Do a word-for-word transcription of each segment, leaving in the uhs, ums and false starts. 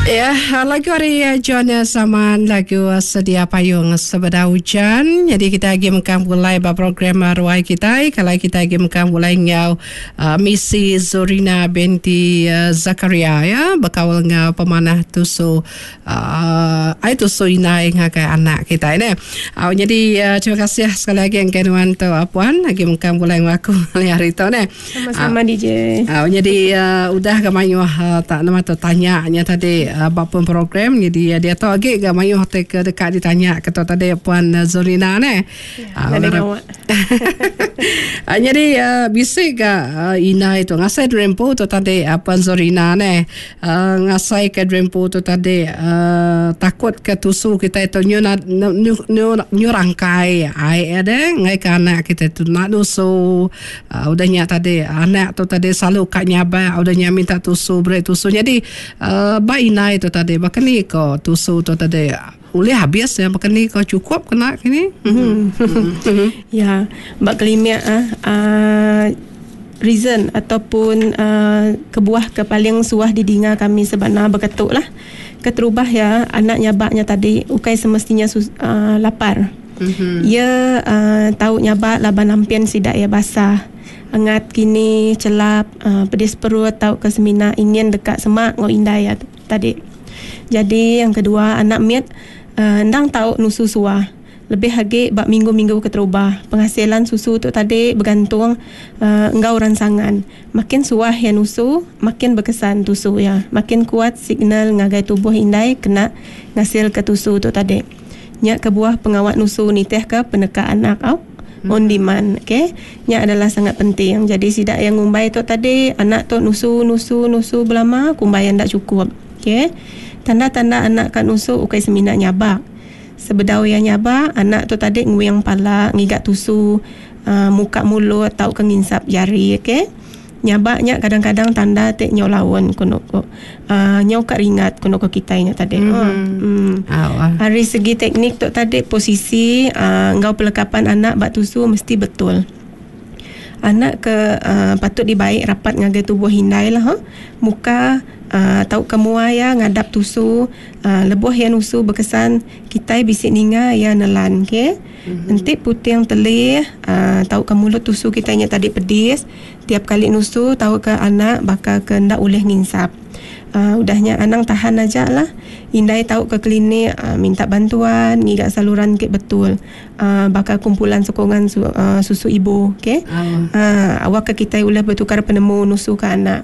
Ya, lagu hari John Saman lagu sedia payung sebeda hujan. Jadi kita lagi mengkang mulai ba program ruai kita. Kalau kita lagi mengkang mulai ngau uh, misi Zorina binti uh, Zakaria ya, bakal ngau pemanah tusu uh, ai tusu inai ngakai anak kita ini. Uh, jadi uh, terima kasih sekali lagi yang kenuan tu puan lagi mengkang mulai ngaku hari tu ni. Sama-sama uh, D J. Uh, jadi uh, udah kamayu uh, tak nama tu tanya nya tadi apa program, jadi dia tahu lagi ke mayu hotel ke dekat ditanya kata tadi puan Zorina ni. Ya, ada gawat. Jadi uh, bisik ke uh, ina itu ngasai drempo tu tadi uh, puan Zorina ni uh, ngasai ke drempo tu tadi uh, takut ke tusu kita itu nyu nyu nyu, nyu rangkai ai ada ngai ke anak kita tu nak tusu uh, udahnya tadi anak tu tadi selalu kat nyaba udahnya minta tusu break tusu jadi uh, ba ina itu tadi bahkan ni kau tusu tu tadi boleh habis ya bahkan ni kau cukup kena kini. Mm-hmm. Ya, bak kelimia ah uh, reason ataupun uh, kebuah kepaling suah di dinga kami sebenar berketuk lah keterubah ya anak nyabaknya tadi ukai semestinya sus, uh, lapar. Mm-hmm. Ia uh, tahu nyabak laban lampian sidak ya basah angat kini celap uh, pedis perut tahu ke semina ingin dekat semak ngo indai ya tadi. Jadi yang kedua anak miat uh, ndang tahu nusu suah lebih lagi bak minggu-minggu keterubah penghasilan susu tu tadi bergantung uh, engkau ransangan makin suah yang nusu makin berkesan tusu ya makin kuat signal ngagai tubuh indai kena ngasil ke tusu tu tadi nya kebuah pengawat nusu ni teh ke peneka anak au on demand okey nya adalah sangat penting jadi sidak yang ngumbai tu tadi anak tu nusu nusu nusu belama kumbai ndak cukup okey tanda-tanda anak kan nusu ukai semina nyabak sebedau yang nyabak anak tu tadi nguyang pala ngigat tusu uh, muka mulut tau kenginsap jari okey nyabaknya kadang-kadang tanda tek nyau lawan kono ko uh, nyau kat ringat kono ko kitainya tadi mm-hmm. oh, mm. oh, dari segi teknik tu tadi posisi uh, ngau pelekapan anak bak tusu mesti betul anak ke uh, patut dibaik rapat ngagai tubuh hindai lah huh? Muka uh, tahu kemua ya ngadap tusu uh, lebuh yang nusu berkesan kita bisik ninga ya nelan okey mm-hmm. Nanti putih yang telih uh, tahu ke mulut tusu kita nya tadi pedis tiap kali nusu tahu ke anak bakal ke ndak boleh nginsap uh, udahnya anang tahan aja lah indai tahu ke klinik uh, minta bantuan ngigak saluran ke betul uh, bakal kumpulan sokongan su, uh, susu ibu okey oh. uh, awak ke kita boleh bertukar penemu nusu ke anak.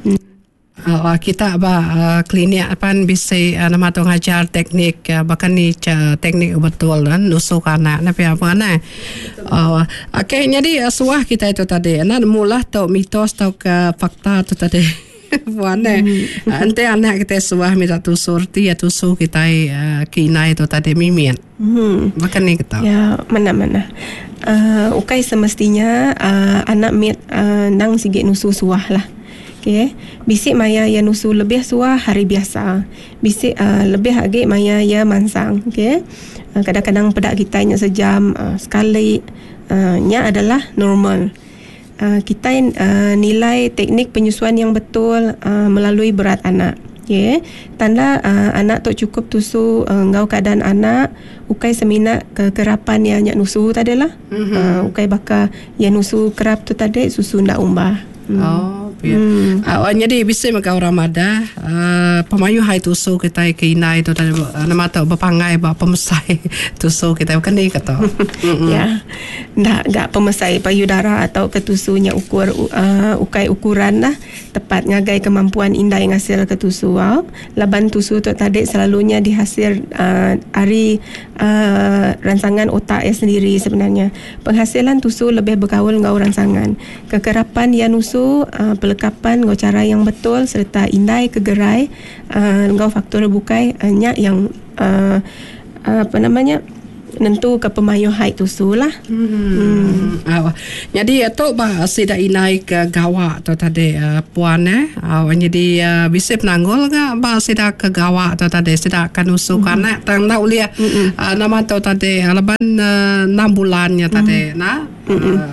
Uh, kita apa uh, klinik apa bisa uh, nama tu ngajar teknik uh, bahkan ni uh, teknik betul kan nusuk anak tapi apa nak uh, okey jadi uh, suah kita itu tadi nak mula tau mitos tau ke fakta tu tadi buane hmm. ante anak kita suah minta tusur ti ya tusu kita uh, kina itu tadi mimin hmm. bahkan ni kita ya mana-mana uh, ukai semestinya uh, anak mit uh, nang sigit nusu suah lah. Okay. Bisik maya ya nusu lebih suah hari biasa. Bisik uh, lebih lagi maya ya mansang. Okay. Uh, kadang-kadang pedak kita nya sejam uh, sekali uh, nya adalah normal. Uh, kita uh, nilai teknik penyusuan yang betul uh, melalui berat anak. Okay. Tanda uh, anak tu cukup tusu uh, ngau keadaan anak ukai semina kekerapan yang nyak nusu tadi lah. Mm-hmm. Uh, ukai bakal yang nusu kerap tu tadi susu ndak umbah. Hmm. Oh. Ya. Hmm. Uh, jadi bisa mereka orang mada uh, pemayu hai tusu kita ke inai tu tadi uh, nama tahu berpangai bah pemesai tusu kita bukan ni kata. Ya. Ndak gak pemesai payudara atau ketusunya ukur uh, ukai ukuran lah tepat ngagai kemampuan indai ngasil ketusu. Uh. Laban tusu tu tadi selalunya dihasil uh, dari uh, ransangan otak sendiri sebenarnya. Penghasilan tusu lebih berkaul ngau ransangan. Kekerapan ya nusu uh, pelekapan ngau cara yang betul serta indai kegerai uh, ngau faktor bukai uh, nyak yang uh, uh, apa namanya nentu ke pemayu haid tusu lah. Hmm. Hmm. Uh, jadi itu bah sida inai ke gawa tu tadi uh, puan eh. Uh, jadi uh, bisa penanggul ke bah sida ke gawa tu tadi sida kan usu hmm. anak tang nak ulia hmm. uh, nama tu tadi leban uh, enam bulannya tadi hmm. nah. Hmm. Uh,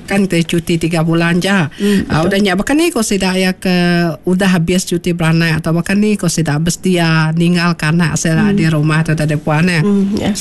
kan kita cuti tiga bulan je. Hmm, uh, udah nyak bahkan ni kau sidak ya ke udah habis cuti beranak atau bahkan ni kau sidak bestia ninggal kanak saya hmm. di rumah tu tadi puan ya. Hmm, ya.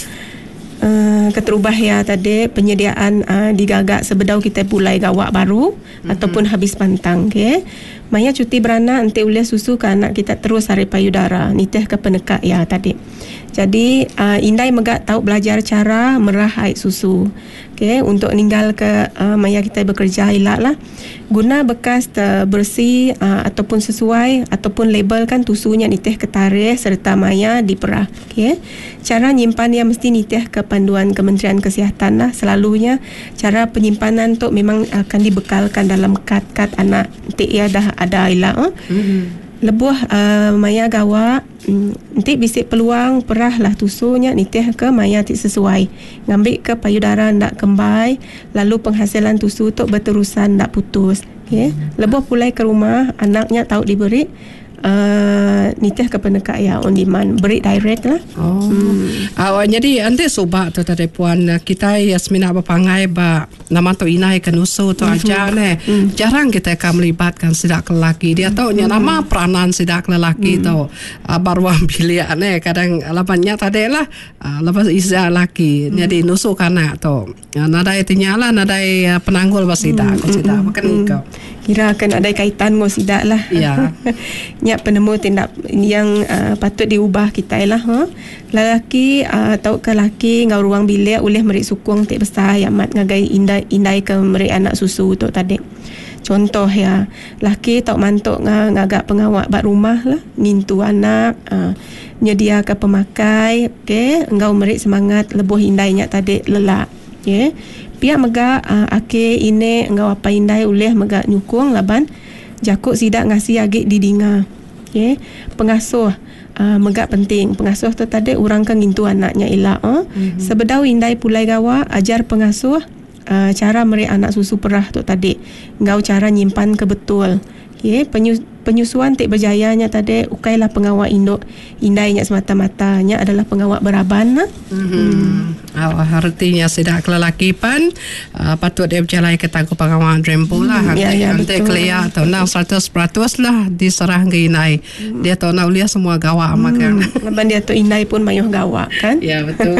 Uh, keterubah ya tadi penyediaan uh, digagak sebedau kita pulai gawak baru mm-hmm. ataupun habis pantang ke. Maya cuti beranak nanti ulia susu ke anak kita terus hari payudara nitih ke penekak ya tadi. Jadi uh, indai megak tahu belajar cara merah air susu. Okay, untuk ninggal ke uh, maya kita bekerja elak lah. Guna bekas uh, bersih uh, ataupun sesuai ataupun label kan tusunya nitih ke tarikh serta maya diperah. Okay. Cara nyimpan yang mesti nitih ke panduan Kementerian Kesihatan lah. Selalunya cara penyimpanan tu memang akan dibekalkan dalam kad-kad anak nanti ia dah ada elak. Uh. Mm-hmm. Lebuh uh, maya gawa nanti bisik peluang perah lah tusunya nitih ke maya tik sesuai ngambil ke payudara ndak kembai lalu penghasilan tusu tu berterusan ndak putus. Okay. Lebuh pulai ke rumah anaknya tahu diberi uh, nitih ke penekak ya on demand beri direct lah. Oh. Hmm. Uh, jadi ante sobat tu tadi puan kita Yasmina berpangai ba nama tu inai kenusu tu mm-hmm. aja ne. Mm. Jarang kita akan melibatkan sidak lelaki. Dia tahu mm-hmm. nama peranan sidak lelaki mm. tu uh, baru bilik ne kadang lapannya tadi lah uh, lepas isa lelaki. Mm. Jadi nusu kanak tu. Uh, nadai tinyala nadai uh, penanggul basidak mm. sidak makan mm. kau. Kira akan ada kaitan ngau sidak lah. Ya. Nyak penemu tindak yang uh, patut diubah kita lah. Ha? Lelaki uh, tahu ke lelaki ngau ruang bilik boleh merik sukung tik besar amat ngagai indai indai ke merik anak susu tu tadi. Contoh ya, lelaki tahu mantuk ngagak pengawak bak rumah lah, ngintu anak, uh, nyedia ke pemakai, okay? Engkau merik semangat lebuh indainya tadi lelak. Okay? Pihak megak uh, ake ini engkau apa indai uleh megak nyukung laban jakuk sidak ngasih agik didinga. Okay? Pengasuh uh, megak penting. Pengasuh tu tadi orang kan ngintu anaknya elak. Oh? Mm-hmm. Sebedau indai pulai gawa ajar pengasuh uh, cara merik anak susu perah tu tadi. Engkau cara nyimpan ke betul. Okay? Penyu, penyusuan tik berjayanya tadi ukailah pengawak induk indainya semata-matanya adalah pengawak beraban. Mm-hmm. Hmm. Oh, artinya sidak lelaki pan uh, patut dia berjalan ke tangguh pengawal Drempo lah. Hmm, ya, ya, nanti kelia atau nak seratus peratus lah diserah ke inai. Hmm. Dia tahu nak lihat semua gawak hmm. makan. Lepas dia tu inai pun mayuh gawak kan? Ya betul.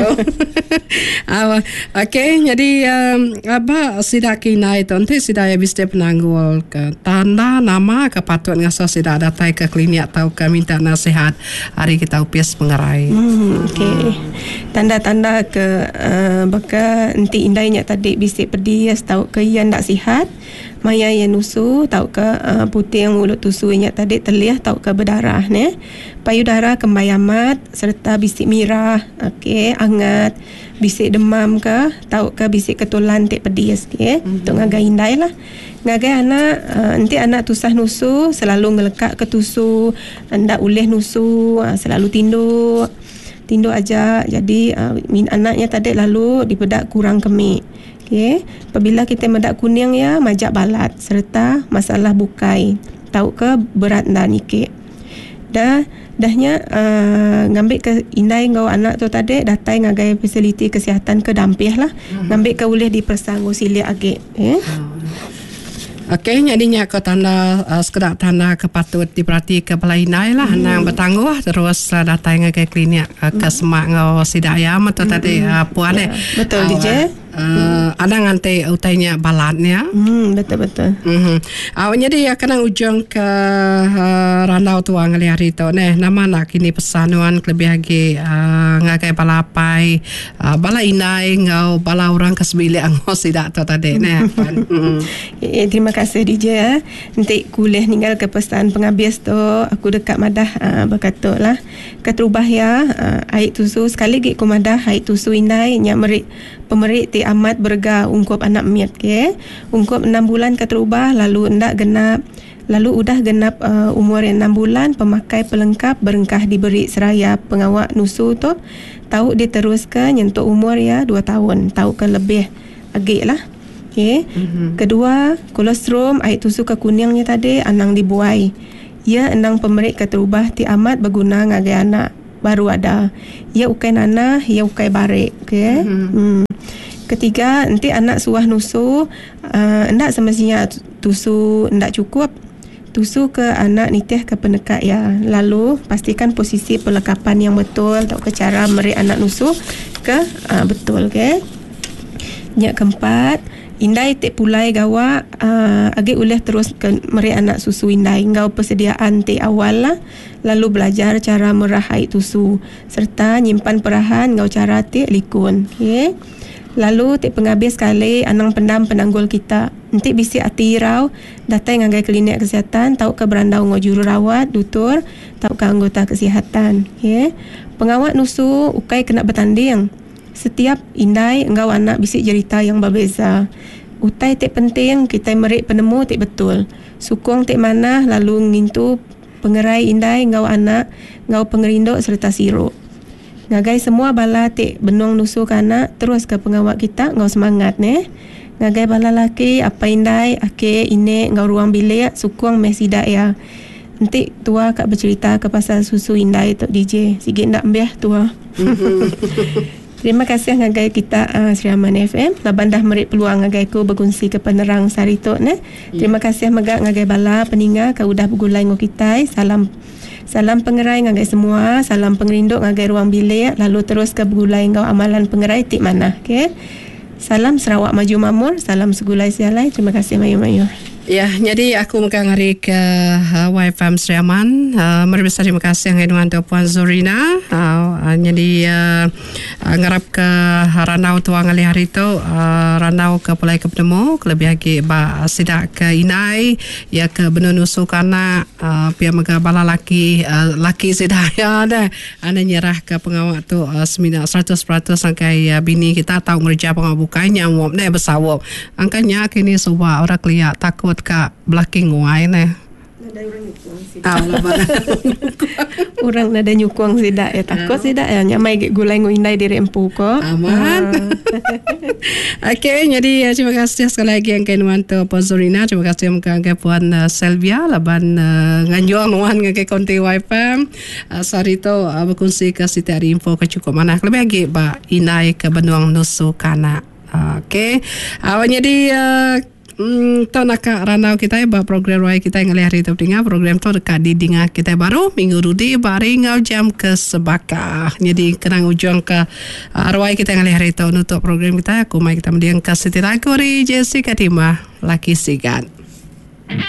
uh, okay, jadi um, apa sidak inai tu nanti sidak habis dia penanggul ke tanda nama ke patut ngasa sidak datai ke klinik atau ke minta nasihat hari kita upis pengerai. Hmm, okay. Tanda-tanda ke Uh, baka nanti indainya tadi bisik pedis tahu ke yang tak sihat maya yang nusu tahu ke uh, putih yang mulut tusunya tadi terlihat tahu ke berdarah ne payudara kembali amat serta bisik mirah okey hangat bisik demam ke tahu ke bisik ketulan tik pedis okey mm-hmm. untuk ngagai indai lah ngagai anak uh, nanti anak tusah nusu selalu ngelekak ke tusu ndak uleh nusu uh, selalu tinduk tinduk aja jadi uh, min anaknya tadi lalu dibedak kurang kemik. Okey, apabila kita medak kuning ya majak balat serta masalah bukai. Tahu ke berat dan nikik. Dah dahnya uh, ngambil ke indai ngau anak tu tadi datai ngagai fasiliti kesihatan ke dampih lah. Hmm. Ngambil ke boleh dipersanggu silik agak. Eh? Hmm. Okey, jadinya kau tanda uh, sekedar tanda kepatut diperhati ke pelainai lah. Hmm. Nang bertangguh terus uh, datang ke klinik uh, ke semak ngau sidak ayam atau hmm. tadi uh, puan yeah. eh. Betul uh, D J. Uh, ada ngantai utainya balatnya. Hmm, betul-betul. Mhm. Uh, jadi ya kena ujung ke uh, randau tuang kali hari tu neh. Nama nak kini pesanuan lebih lagi uh, ngagai balapai uh, bala inai ngau bala orang kesbilik ngau sidak tu tadi neh. Mhm. Eh, terima kasih D J ya. Nanti kuliah ninggal ke pesan penghabis tu aku dekat madah uh, berkatalah keterubah ya uh, air tusu sekali gig ku madah air tusu inai nya merik pemerik ti amat berga ungkup anak miat ke ungkup enam bulan keterubah lalu ndak genap lalu udah genap uh, umur yang enam bulan pemakai pelengkap berengkah diberi seraya pengawak nusu tu tahu dia terus ke nyentuh umur ya dua tahun tahu ke lebih agak lah. Okay. Mm-hmm. Kedua, kolostrum air tusu ke kuningnya tadi anang dibuai. Ia enang pemerik keterubah ti amat berguna ngagai anak baru ada. Ia ukai nanah, ia ukai barik. Okay. Mm-hmm. Hmm. Ketiga, nanti anak suah nusu uh, ndak semestinya tusu ndak cukup. Tusu ke anak nitih ke penekat ya. Lalu pastikan posisi pelekapan yang betul atau ke cara merik anak nusu ke uh, betul ke. Yang keempat, indai tik pulai gawa uh, agi boleh terus ke merik anak susu indai ngau persediaan tik awal lah. Lalu belajar cara merahai tusu serta nyimpan perahan ngau cara tik likun. Okay. Lalu tik penghabis sekali anang pendam penanggul kita. Nanti bisi hati rau datang ngagai klinik kesihatan, tahu ke berandau ngau jururawat, dutur, tahu ke anggota kesihatan. Okay. Pengawat nusu ukai kena bertanding. Setiap indai engkau anak bisi cerita yang berbeza. Utai tik penting kita merik penemu tik betul. Sukong tik mana lalu ngintu pengerai indai engkau anak, engkau pengerindok serta siruk. Ngagai semua bala tik benong nusu kanak terus ke pengawat kita ngau semangat ne. Ngagai bala laki apa indai ake ine ngau ruang bilik sukong mesida ya. Nanti tua kak bercerita ke pasal susu indai tok D J. Sikit ndak mbeh tua. Terima kasih ngagai kita uh, Sri Aman F M. Laban dah merik peluang ngagai ku berkongsi ke penerang saritok ne. Terima kasih megak ngagai bala peninga kau dah bergulai ngo kita. Salam Salam pengerai ngagai semua, salam pengerinduk ngagai ruang bilik, lalu terus ke bergulai ngau amalan pengerai tik mana. Okay? Salam Sarawak Maju Mamur, salam segulai sialai. Terima kasih Mayu-Mayu. Ya, jadi aku mungkin hari ke uh, Y F M Sri Aman. Uh, Mari besar terima kasih yang Tuan Puan Zorina. Uh, uh, jadi uh, uh, ngarap ke ranau tuang ali hari tu uh, ranau ke pulai ke penemu lebih lagi ba sidak ke inai ya ke benunusu kana uh, pia mega bala laki uh, laki sidak ya dah ana nyerah ke pengawat tu uh, semina seratus peratus angkai uh, bini kita tahu ngerja pengawat bukanya wop ne besawop angkanya kini suba orang keliat takut ka blocking wai ne. Nada orang nyukuang sidak. Orang nada nyukuang sidak ya takut sidak ya nyamai gulai nguindai diri empu ko. Aman. Okey, jadi terima kasih sekali lagi yang kain wanto Puan Zorina. Terima kasih yang kain Puan uh, Selvia laban uh, nganjuang wan ngagai konti Y F M. Uh, sarito uh, berkongsi ke siti hari info ke cukup mana. Lebih lagi ba inai ke benuang nusu kana. Uh, Okey. Awak uh, jadi uh, Hmm, tu nak ranau kita ya program roy kita yang hari tu dengar program tu dekat di dengar kita baru minggu rudi bari ngau jam ke sebaka jadi kenang ujung ke uh, roy kita yang hari tu nutup program kita aku mai kita mendiang ke setiap kori Jessica Tima laki sigan.